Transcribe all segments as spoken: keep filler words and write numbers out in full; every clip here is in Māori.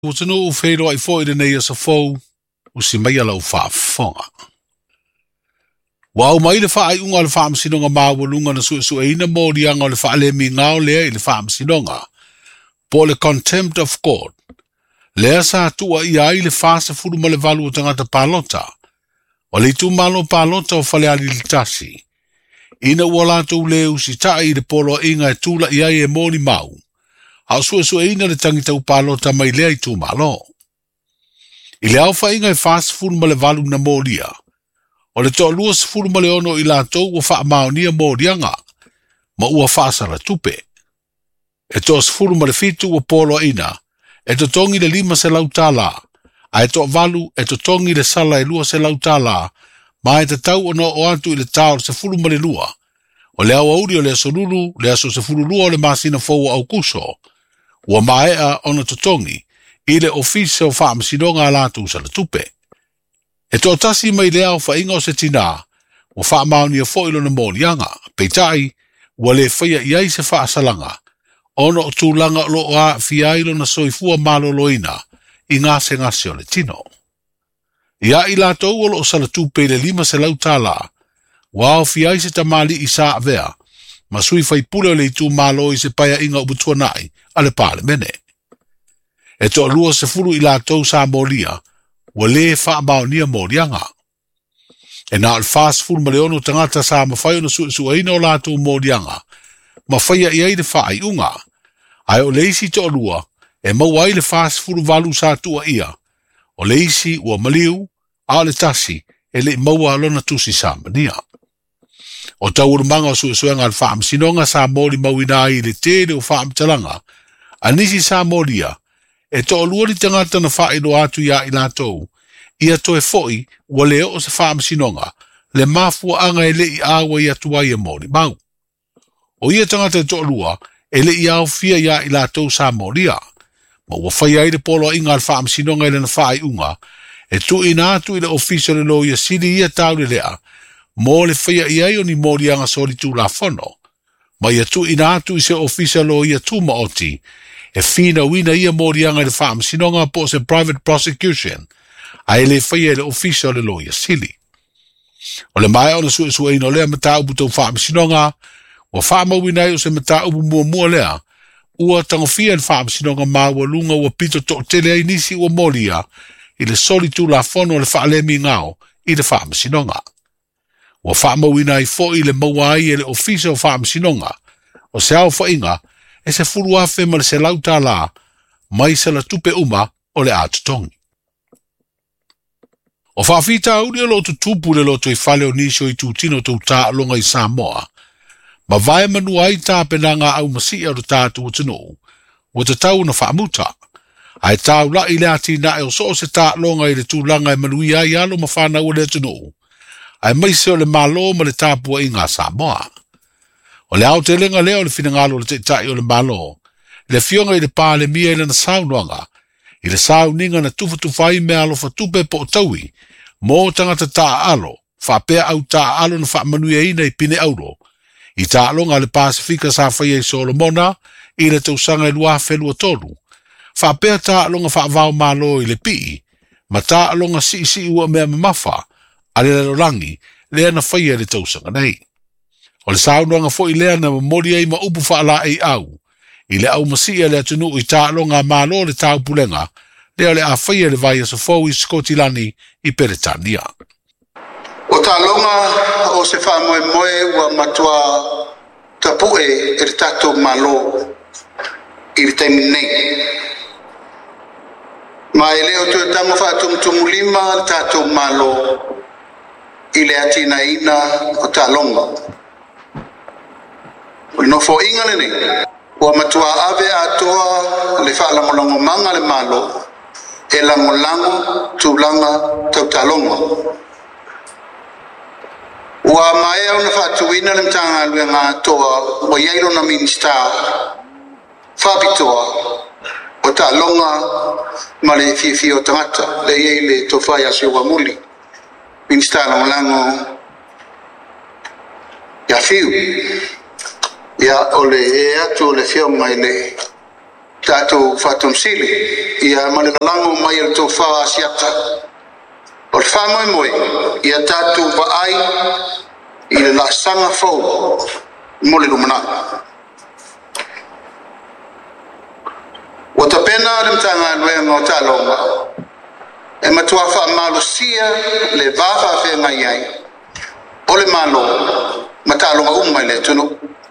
O tino o whero ai fo i nei asa fau, o si mai ala o whaafonga. Wau mai le wha ai unga le wha amsinonga mawalunga na su su eina mōrianga o le wha ale mi ngao lea i le wha amsinonga. Po le contempt of God. Lea sa tua i ai le whasa furu ma le valu o tangata palota. O le tu malo palota o whale ali li tasi. Ina ua lato leu si taa i le polo inga e tula i ai e mōni mau. Au sua sua ina le tangita upalota mai lea i tu malo. I le au wha inga e fast food ma le valu na mōria. O le toa lua sifuru ma le ono i lato ua wha maonia mōrianga. Ma ua whaasara tupe. E toa sifuru ma le fitu ua polo ina. E to tongi le lima se lautala. A e toa valu e to tongi le sala e lua se lautala. Ma e te tau ono o atu i le tau se furu ma le lua. O le awa uri o le asorulu, le aso se furu lua o le masina fau au kuso. Ua maea ona totongi, i le ofisa o wha masinonga ala tu sa le tupe. E tō tasi mai le au wha inga o se tina, o wha mauni a fo ilo na mōrianga, peitai, ua le whaia i ai se wha asalanga, ono o tūlanga lo a fia ilo na soifua malo loina, i ngā se ngasi o le tino. Ia i la tau olo o sa le tupe le lima se lautala, wa au fia i se tamali i sa avea, ma sui fai pule o le i tū malo i se paia inga o butua nai, ale pale mene. E to lua se furu i la tau sa moria, wa le wha maonia morianga. E na al fast furu ma leono tangata sa mawhai o na su su aina o la tau morianga, ma whaia i aide wha ai unga. Ai o leisi to lua, e mau ai le fast furu valu sa tua ia, o leisi ua maliu, a le tasi, e le maua alona tusi sa mania. O tau urumanga o su suenga al wha amsinonga sa mori mawina i le tere o wha amtalanga, anisi sa moria, e to lua ni tangata na wha ilo atu ia i latou, ia to e foi, ua leo o sa wha amsinonga, le mafua anga e le i awa i atua i a mori mau. O ia tangata e to lua, e le i au fia ia i latou sa moria, ma ua whai aire polo inga al wha amsinonga i le na wha i unga, e tu ina atu i le ofisa le lo ia siri ia tau le lea, mo le whaia i ai o ni morianga sori tu la fono, ma ia tu ina atu i se ofisa lo ia tu maoti, e fina wina ia morianga le wha amsinonga po se private prosecution, a e le whaia le ofisa le lo ia sili. O le mai o na su e su eino lea mata upu tau wha amsinonga, o wha mawina i o se mata upu mua mua lea, ua tangofia le wha amsinonga maua lunga ua pito to tele ai nisi ua moria, i le soli tu la fono le wha alemi ngao, i le wha amsinonga. Wa wha mawina i fo i le maua ai e le ofisa o wha amsinonga, o se au wha inga, e se furu afe ma le se lauta la, mai se la tupe uma o le atutongi. O wha fita au le loto tupu le loto i whale o nisio i tūtino tau tā alonga i Samoa, ma vai manu ai tā penanga au masia o tātu o tino, o te tau na wha muta. Ai tau la i le ati na e o so se tā alonga i le tūlanga i manui ai alo ma whana o le tino. Ai mai se o le malo ma le tāpua i ngā Samoa. O le au te lenga leo le finangalo le te tai o le malo, le fionga i le pā le mia i le na saunoanga, i le sauninga na tufa tufai me alo fa tupe po taui, mō tangata tā alo, fa pea au tā alo na wha manuia ina i pine auro, i tā alonga le Pasifika sa whaia i Solomona, i le tausanga i lua whelua tolu, fa pea tā alonga wha vau malo i le pii, ma tā alonga si si ua mea mamafa, ale le rangi, lea na whaia le tausanga nei. O le saunoanga fo i lea na mamori ai ma upu whaala ei au, i le au masia le atunu i tā alonga malo le tau pulenga, lea le a whaia le vai asa fau i Skotilani i Peretania. O tā alonga o se wha moe moe ua matua tapue e le tato malo i le taimi nei. Ma e leo tu tango wha tumutumu lima le tato malo i le atina ina o tā longa. O no fo inga le nei, ua matua ave atoa le wha langolango manga le malo, e langolango tūlanga tau tā longa. Ua mai au na wha tuina le mtanga lue ngā atoa, ua iairo na minsta, whapitoa, o tā longa ma le fifi o tangata, le iei le tofai asio wa muli. Minsta langolango ia fiu. Ia ole e atu le fio mai le tātou whatumsili ia manelalango mai al tō wha asiata. O le wha moe moe ia tātou waai i le la sanga fau mo le lumana. O ta pena le mtanga nuenga o tālonga e matua wha malusia le wafa whe ngai ai o le malo ma tālonga umai le tunu.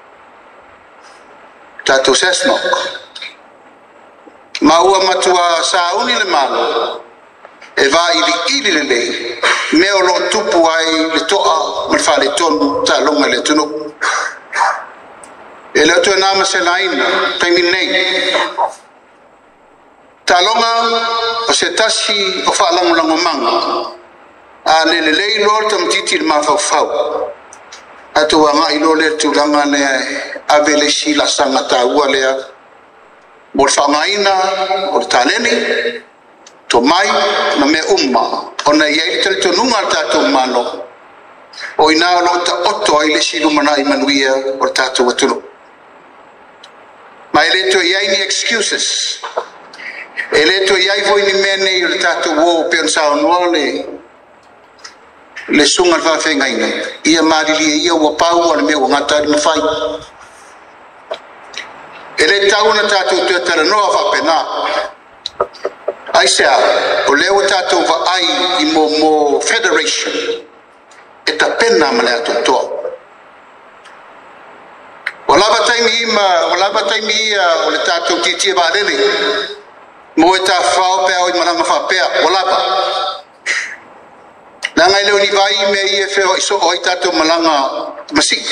Tātou Cessnock ma ua matua sauni le malo e va ili ili le le me o lo tupu ai le toa ma le whale tonu ta longa le tunu e leo tu e nama se laina taimi nei ta longa o se tasi o whaalangu lango manga a le le lei lor tam titi le mawhau fau atu a ngai lo le tu langa le avele si la sanga ta ua lea mo le whangaina o le tāleni to mai na me umma o na iei tele tonunga tātou malo o ina o lo ta oto ai le silu mana i manuia o le tātou atunu ma e le to iei ni excuses e le to iei voi ni mene i o le tātou wo pe on sao noa le le sunga le whawhengaina ia marili ia ua pau o le mea ua ngata le mawhai e le tauna tātou te tara noa whapena. Ai sea, o leo tātou wa ai i mo mo federation e ta pena ma le ato toa. O lava taimi ima, o lava taimi ia o le tātou titia vālele mo e tā whao pēo i marama whapea, o lava. Nanga i leo ni vai me i e wheo iso o i tātou malanga masi.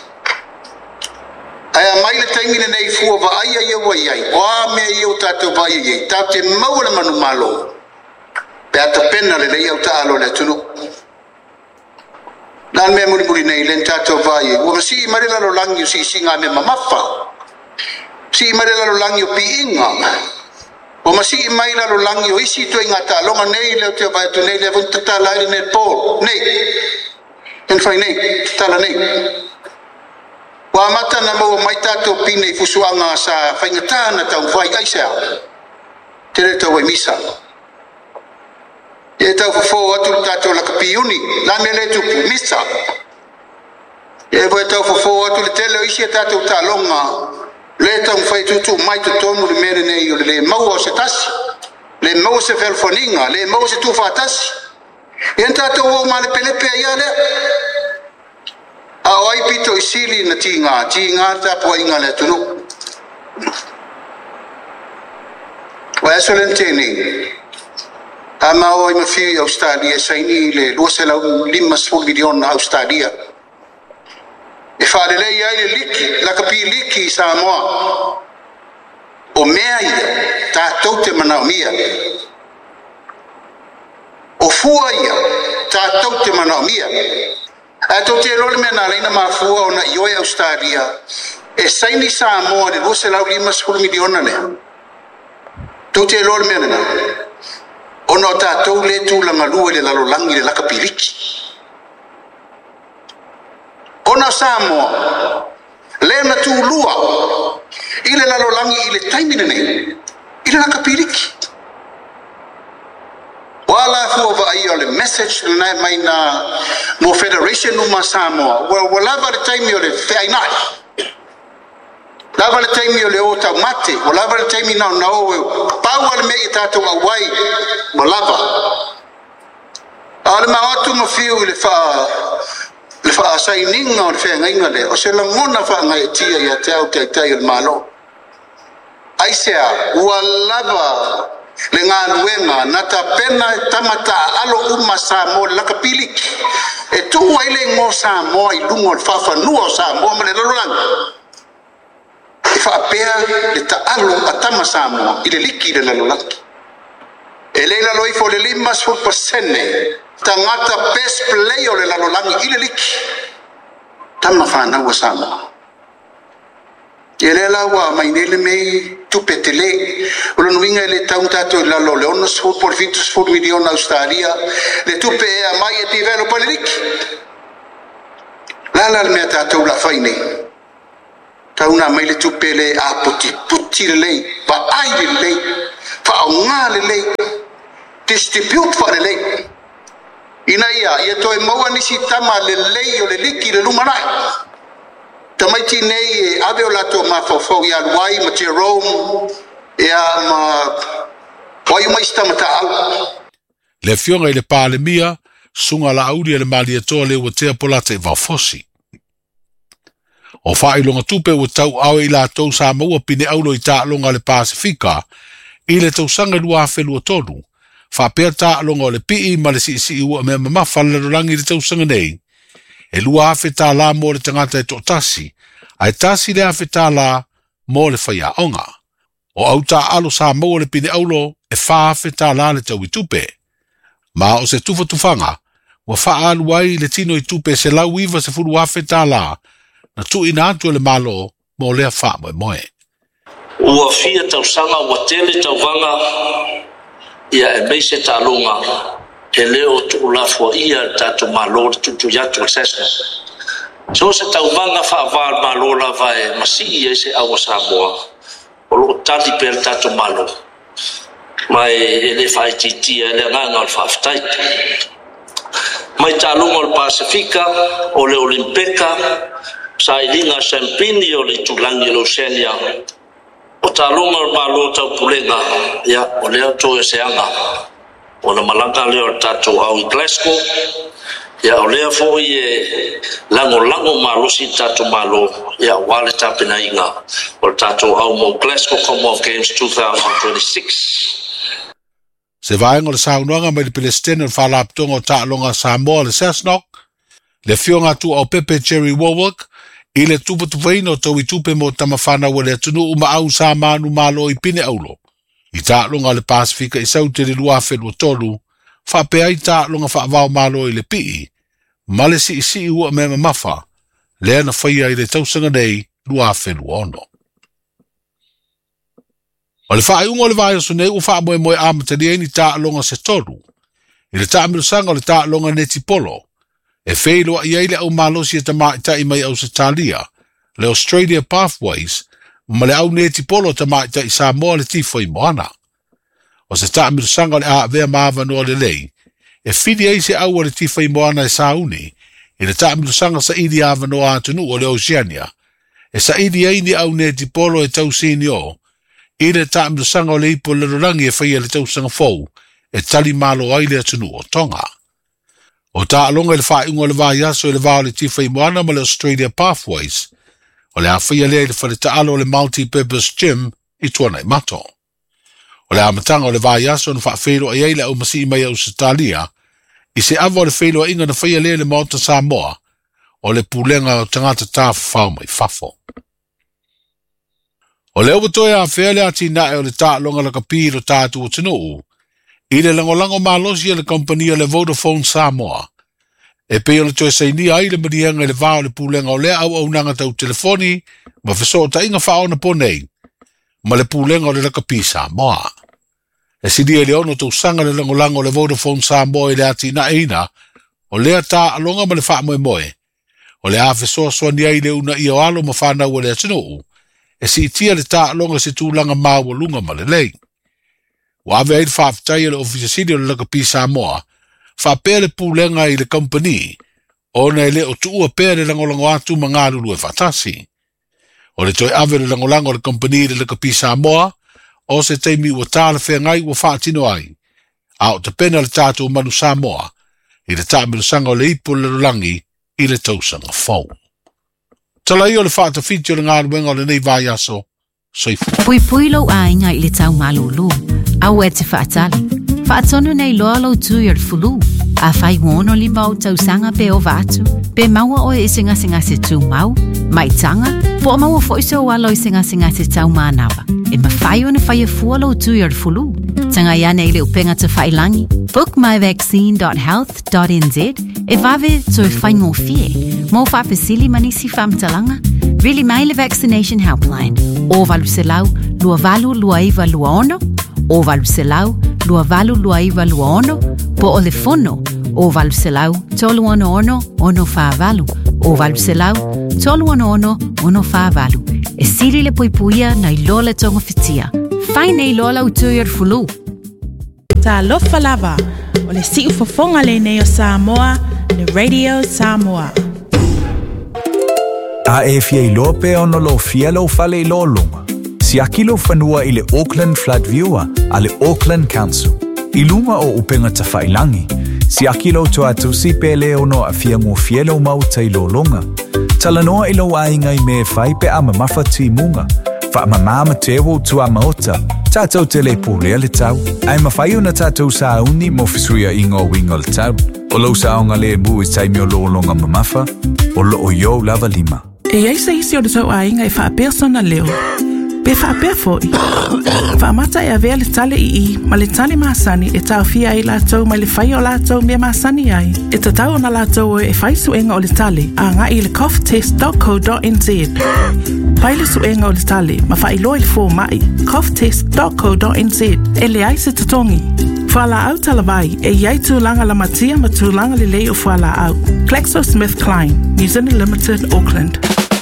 Aia mai le taimine nei fua wa aia ia wa iai. Wa mea ia o tātou wa ia iai. Tā te mau le manu malo. Pe ata pena le lei au ta alo le tunu. Nan mea muri muri nei len tātou wa iai. Wa masi i marela lo langi o si singa me mamafa. Si i marela lo langi o pi inga. Wa masi i maila lo langi o isi tu inga ta longa nei leo te wa tu nei le vun tata laire nei pol. Nei. En fai nei. Tala nei. Wa mata na mo mai tātou pine i fusuanga sa whaingatana tau vai aisea. Tere tau e misa. E tau fufo atu tātou laka piuni. La me le tupu misa. E voi tau fufo atu le tele o isi e tātou tā longa. Le tau mwhai tutu mai tu tonu le mene nei o le mau o se tasi. Le mau se felfoninga. Le mau se tufa tasi. E tātou o ma le pelepe ia lea. A oi pito i sili na tinga, tinga ta po inga le tunu. Wa excelente ni. Ama oi ma fi Australia saini le lo se la lima sul milion na Australia. E fa le lei ai le liki, la capi liki sa moa. O mea ia ta tote mana mia. O fua ia ta tote mana mia. A to te lole mena leina mafua o na ioe Australia e saini Samoa le lose lau lima skulu miliona le. To te lole mena na o na tātou le tūlanga lua le lalolangi le laka piliki. O na Samoa le na tūlua i le lalolangi i le taimine nei i le laka piliki. Wala fu over ai ole message na mai na mo federation no Samoa. Well, wala le time ole fai nai. Lava le time ole o ta mate. Wala le time na na o power me itato away. Wala. Ala ma atu mo fiu le fa le fa signing o le fa ngai le. O se la ngona fa ngai tia ya te au te tai el malo. Ai sea wala le ngā luenga na ta pena tamata alo uma Samoa laka piliki e tu ai le ngō Samoa i lungo le whawhanua Samoa ma le lorolanga e whaapea le ta alo a tama Samoa i le liki le lorolanga e leila loi fo le lima sulpa sene ta ngata best play o le lorolanga i le liki tama whanau Samoa e le la wa mai nele me tu petele o lo nuinga le tau tato la lo leono so por vitus for video na Australia le tu pe a mai e tivelo polirik la la me tato la faine tauna mai le tupele a puti puti le lei pa ai le lei pa nga le lei distribute fa le lei ina ia ia to e maua nisi tama le lei o le liki le lumana tamai ti nei ave o lato ma fofo ia wai ma Jerome ia ma wai mai stamata le fionga i le palemia sunga la audi le mali e toa le ua tea polata e vafosi. O wha ilonga tupe ua tau awe i la tau sa maua pine aulo i ta longa le Pasifika i le tau sanga lua whelua tonu. Wha pea ta longa o le pii ma le si si ua mea mamafa le rolangi le tau sanga nei. E lua afe ta la mo le tangata e to tasi. Ai tasi le afe ta la mo le whaia onga. O au ta alo sa maua le pine aulo e wha afe ta la le tau i tupe. Ma o se tufa tufanga, wa wha alu ai le tino i tupe se lau iwa se furu afe ta la, na tu ina atu le malo mo lea wha moe moe. Ua fia tau sanga ua tele tau vanga, ia e meise ta longa, e leo tu ulafua ia tatu malo tutu yatu asesna. So se tau vanga wha avar malo la vae, masi ia se awa Samoa, o lo tali per tatu malo. Mai ele fai titi ele nganga al faftai mai talunga al Pasifika o le Olimpeka sa ilinga sempini o le tulangi lo Oceania o talunga al malo tau pulenga ya o le to eseanga o le malanga le o tatu au i Glasgow ya o le fo ye lango lango malo si tatu malo ya wale tapina inga o tatu au mo Glasgow Commonwealth Games twenty twenty-six. Se vaenga le saunoanga mai le Palestine o whalaptonga o ta'alonga Samoa le Cessnock, le fionga tu au Pepe Jerry Warwick, i le tupa tupaina o tau i tupe mo tamawhana wa le tunu uma au sa manu malo i pine aulo. I ta'alonga le Pasifika i saute le luafe lua tolu, whapea i ta'alonga whaavao malo i le pii, ma le si isi i ua mea mafa, le ana whaia i le tausanga nei luafe lua ono. O le whae ungo le vai o sunei u wha moe moe amatani e ni ta longa se toru. I le ta amilusanga o le ta longa neti polo. E wheiloa i eile au malosi e tama i tai mai au se talia. Le Australia Pathways, ma le au neti polo tama i tai Samoa le tifo i moana. O se ta amilusanga o le a vea maava noa le lei. E whidi ei se au o le tifo i moana e sauni. I le ta amilusanga sa idi ava noa atunu o le Oceania. E sa idi ei ni au neti polo e tau sini o. I le ta amilusanga o le ipo le rorangi e whaia le tausanga fau, e tali malo ai le atunu o tonga. O ta alonga le whae ungo le vai aso e le vao le tifa i moana ma le Australia Pathways, o le a whaia lea le whale ta alo le multi-purpose gym i tuana i mato. O le amatanga o le vai aso na wha whelo a eile au masi i mai au Satalia, i se ava o le whelo a inga na whaia lea le maota Samoa, o le pulenga o tangata tāwha whau mai whafo. O leo watoe a whele ati nae o le ta longa la kapi lo tātu o tinu. I le langolango malosi le kompania le Vodafone Samoa. E pe o le toe saini ai le marianga le vao le pulenga o lea au au nanga tau telefoni, ma feso ta inga whao na ponei, ma le pulenga o le la kapi Samoa. E sidi e leono tau sanga le langolango le Vodafone Samoa i le ati na eina, o lea ta longa ma le wha moe moe. O le a feso soani ai le una i o alo ma whanau o le atinu. E si itia le ta longa se tūlanga māua lunga ma le lei. Wa ave aile whaafitai le ofisa sidi o le lakapi Samoa, whapea le pūlenga i le company, o nei le o tuua pea le langolango atu ma ngā lulu e whatasi. O le toi ave le langolango le company i le lakapi Samoa, o se teimi ua tāle whea ngai ua whaatino ai. A o te pena le tātou manu Samoa, i le tāmilu sanga o le ipo le rolangi i le tausanga fau. Talai o le whaata whiti o le ngā ruenga o le nei vai aso, soifu. Pui pui lau ainga i le tau malulu, au e te whaatali. Whaatonu nei loa lau tui ar fulu, a whai wono li mau tau sanga pe o vatu, pe maua o e singa singa se tū mau, mai tanga, po maua foiso o alo i singa singa se tau mānawa, e ma whai o na whai e fua lau tui ar fulu. Tanga iane i le upenga te whailangi, book my vaccine dot health dot n z, e vave to e whai ngō fie, mō whapesili manisi whamtalanga, really mai le vaccination helpline, o valu se lau, lua valu lua iwa lua ono, o valu se lau, lua valu lua iwa lua ono, po o le fono, o valu se lau, tolu ono ono, ono wha valu, o valu se lau, tolu ono ono, ono wha valu. e siri le puipuia na i loa le tonga fitia. Fai nei loa lau tui ar fulu. Ta lofa lava, o le siu fofonga le nei o Samoa, le Radio Samoa. A e fia i loa pe ono lo fia lo fale i lo lunga. Si aki lo fanua i le Auckland Flood Viewer a le Auckland Council. I lunga o upenga ta whailangi. Si aki lo toa tusi pe le ono a fia ngu fia lo mau ta i lo lunga. Tala noa i lo ainga i me fai pe ama mafa ti munga. Fa ama mama tewo tu ama ota. Tātou te le pōlea le tau. Ai mawhai una tātou sa uni mo fisuia i ngā winga le tau. O lau sa onga le mu i taimi o lo longa mamafa. O lo o yo lava lima. E eisa isi o le tau a inga i wha persona leo. Pe wha pe foi. Wha mata e a vea le tale i i, ma le tale maasani e tau fia i lātou mai le whai o lātou mea maasani ai. E ta tau na lātou e whai suenga o le tale a ngā i le cough test dot co dot n z. Pai le suenga o le tale ma wha i loi fō mai cough test dot co dot n z e le ai se tatongi. Whala au talavai e iai tūlanga la matia ma tūlanga le lei o whala au. GlaxoSmithKline, New Zealand Limited, Auckland.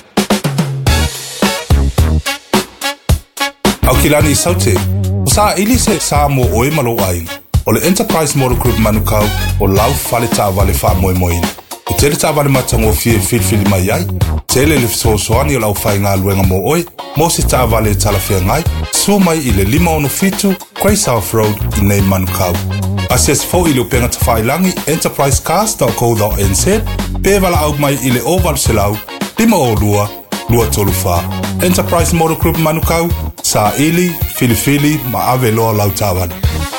Au kilani saute, o sa ili se sa mo oe malo ai, o le Enterprise Model Group manukau o lau fale ta vale fa moe moe. O tele ta vale matango fie filfili mai ai, tele le fisosoani o lau fai ngā luenga mo oe, mo se ta vale talafia ngai, so mai i le lima ono fitu, Grey South Road i nei manukau. Asies fo i le upenga ta whailangi enterprise cars dot co dot n z, pe vala au mai i le oval selau, lima o lua, lua tolu wha. Enterprise Model Group manukau, sa ili, filifili, ma ave loa lau tāwani.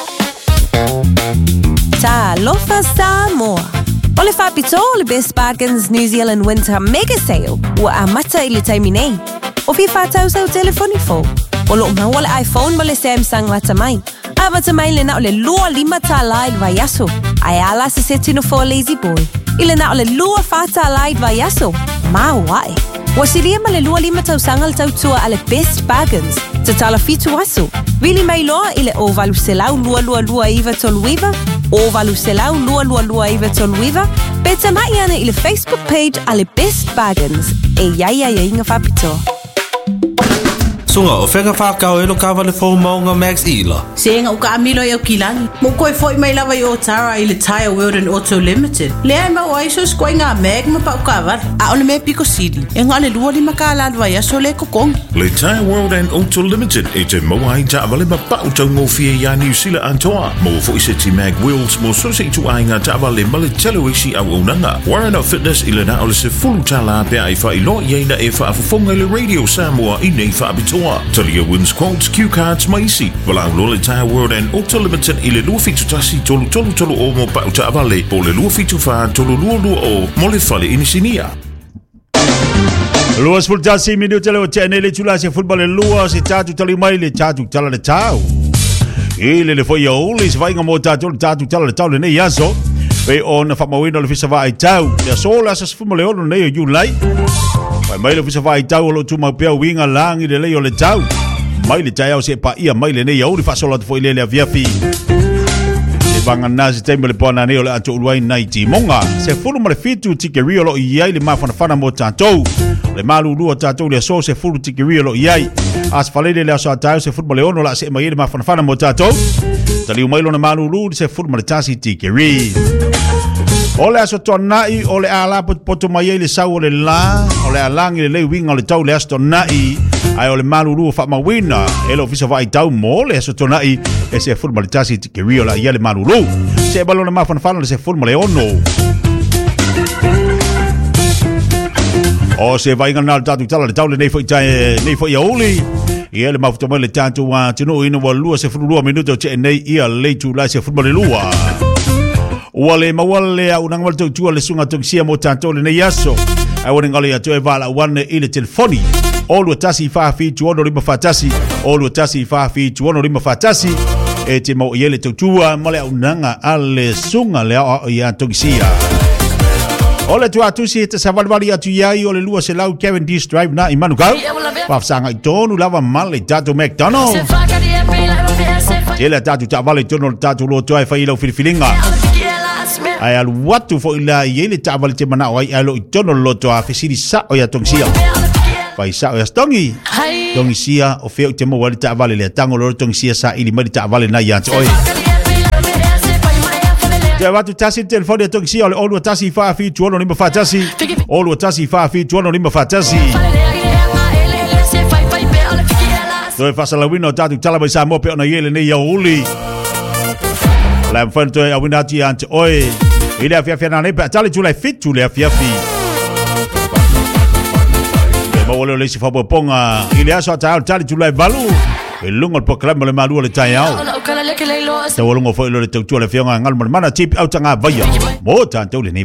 Ta lofa Samoa. O le whapito o le Best Bargains New Zealand Winter Mega Sale ua a mata i le taimi nei. O fi whātau sau telefoni fo. O lo maua le iPhone ma le Samsung lata mai. A mata mai le na o le lua lima tā lai vai aso. Ai ala se se tino fo lazy boy. I le na o le lua whātā lai vai aso. Ma wae. Wasiria ma le lua lima tau sanga le tau tua a le Best Bargains. Te tala fitu aso. Vili mai loa i le ovalu selau lua lua lua iwa toluiva. Ovalu selau lua lua lua iwa toluiva. Peta mai ana i le Facebook page a le Best Bargains. E iai ai inga whapitoa. Sunga o whenga whakao elo kawa le fōu maunga Max Ila. Senga uka amilo i au kilangi. Mo koe foi mai lawa i o Tara i le Tire World and Auto Limited. Lea ma o aiso skoi ngā meg ma pa uka avar. A ole me piko sidi. E ngā le lua lima ka alalwa ia so le kokong. Le Tire World and Auto Limited e te moa i ta avale ma pa utau ngofia ia New Zealand antoa. Mo fo i se ti mag wheels mo so se i tu ainga ta avale ma le teloisi au unanga. Warren Fitness i le na ole se fulu tala pia i wha i lo i eina e wha afufonga i le Radio Samoa i nei wha abitoa. Talia wins quotes, cue cards, maisi. Walau lo le Tire World and Auto Limited i le lua fitu tasi tolu tolu tolu o mo pa uta avale. Po le lua fitu wha tolu lua lua o mo le fale inisinia. Lua spul tasi minuta le o tene le tula se football le lua se tatu tali mai le tatu tala le tau. I le le foi ya uli se vai ngamo tatu tatu tala le tau le nei yaso. Pe on fa mawino le fisa vai tau. Le sola se fumo le ono nei o Julai. Mai mai le fisa vai tau lo tu ma pe winga langi le le o le tau. Mai le tai au se pa ia mai le nei o le fa sola foi le le via fi. E banga nasi tembe le pona nei o le atu ulwai nai ti monga. Se fulu ma le fitu tike rio lo iai le mafana fana mo tatou. Le malu lua tatou le so se fulu tike rio lo iai. As falele le aso atau se fulu ma le ono la se mai le mafana fana mo tatou. Tali umai lo na malu lu se fulu ma le tasi tike rio. Ole aso tonai, ole ala poto mai le sau le la, ole alangi le le winga le tau le aso tonai, ai ole maluru fa mawina, ele ofisa vai tau mo le aso tonai, e se furma le tasi ke rio la ia le maluru. Se balona mafana fana le se furma le ono. O se vai ngana tatu tala le tau le nei foi tai nei foi oli. Ia le mafuta mai le tatu wa tino ina wa lua se furma lua minuto che nei ia le tu la se furma le lua. Wale mawale au nangwal tau tua le sunga tau sia mo tanto le nei aso. Ai wani ngali atu e vala wane ile telefoni. Olu atasi i fahafi tuono rima fatasi. Olu atasi i fahafi tuono rima fatasi. E te mau iele tau tua male au nanga ale sunga le au i tau sia. Ole tu atusi e te savalwari atu iai o le lua se lau Kevin Dees Drive na i manukau. Wafsanga i tonu lava male Tato McDonald. Tele tatu ta vale tono tatu lo toa e whai lau filifilinga. Ai alu watu fo ila iele ta vale te mana o ai alo i tono lo toa fesiri sa o ia tongsia. pai sa o stongi tongi sia o feo te mo wali ta vale le tango lo tongi sia sa ili mari ta vale na ya oi te watu tasi telefone tongi sia o lo tasi fa fi tuono ni ma fa tasi o lo tasi fa fi tuono ni ma fa tasi Toi fasa la wino tatu tala mai sa mo pe ona yele ne ya uli. La mfanto ya wina ti ante oi. Ile afia fia na ne pa tali tula fit tula afia fi. Ba wole le si fa ponga ile aso ta tali tula valu. E lungo po klamba le malu le tai au. Te wolongo fo ile te tula fia ngal mana tip au tanga vaya. Mo tanto le ne